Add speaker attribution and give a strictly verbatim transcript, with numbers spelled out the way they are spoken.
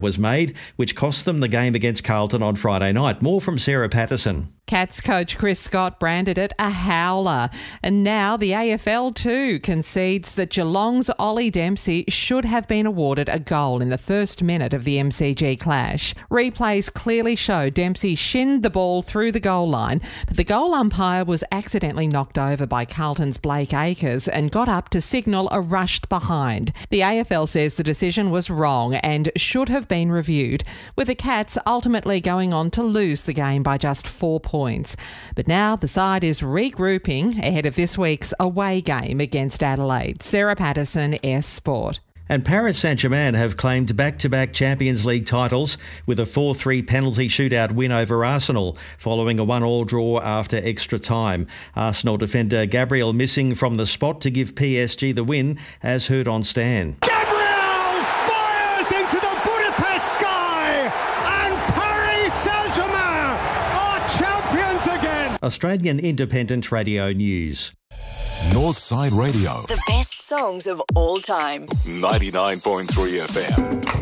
Speaker 1: was made, which cost them the game against Carlton on Friday night. More from Sarah Patterson.
Speaker 2: Cats coach Chris Scott branded it a howler. And now the A F L too concedes that Geelong's Ollie Dempsey should have been awarded a goal in the first minute of the M C G clash. Replays clearly show Dempsey shinned the ball through the goal line, but the goal umpire was accidentally knocked over by Carlton's Blake Acres and got up to signal a rushed behind. The A F L says the decision was wrong and should have been reviewed, with the Cats ultimately going on to lose the game by just four points. But now the side is regrouping ahead of this week's away game against Adelaide. Sarah Patterson, S Sport.
Speaker 1: And Paris Saint-Germain have claimed back-to-back Champions League titles with a four three penalty shootout win over Arsenal following a one-all draw after extra time. Arsenal defender Gabriel missing from the spot to give P S G the win, as heard on Stan.
Speaker 3: Gabriel fires into the Budapest sky and Paris Saint-Germain are champions again.
Speaker 1: Australian Independent Radio News.
Speaker 4: Northside Radio.
Speaker 5: The best songs of all time.
Speaker 4: ninety-nine point three F M.